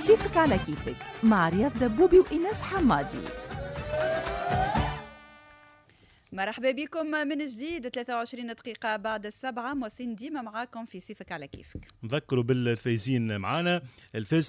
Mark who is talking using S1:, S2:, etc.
S1: كيفك على كيفك مع رياض دبوبي وإيناس حمادي.
S2: مرحبا بكم من جديد. 23 دقيقة بعد 7 مواسين ديما معاكم في سيفك على كيفك.
S3: نذكروا بالفايزين معانا. الفاز